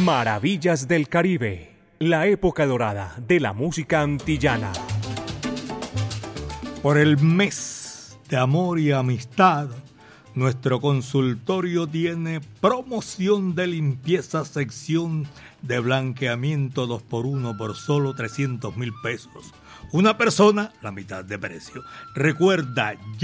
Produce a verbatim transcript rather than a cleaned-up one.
Maravillas del Caribe, la época dorada de la música antillana. Por el mes de amor y amistad, nuestro consultorio tiene promoción de limpieza, sección de blanqueamiento dos por uno por solo trescientos mil pesos. Una persona, la mitad de precio. Recuerda,